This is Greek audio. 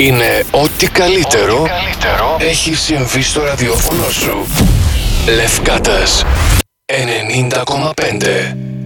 είναι ό,τι καλύτερο έχει συμβεί στο ραδιόφωνο σου. Λευκάτας 90,5.